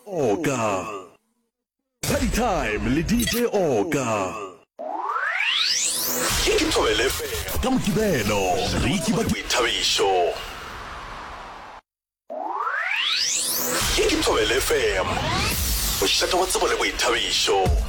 Oka. Party time le DJ Oka. Ikithobele FM kaMgibelo Ricky Batwithabisho. Ikithobele FM ushaka watsebole Batwithabisho.